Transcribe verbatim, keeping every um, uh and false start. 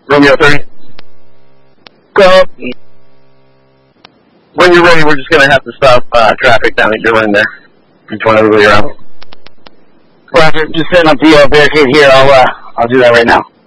Romeo thirty. Go. When you're ready, we're just going to have to stop uh, traffic down at your end there. Just want everybody around. Roger, just setting up the uh, barricade here. I'll, uh, I'll do that right now.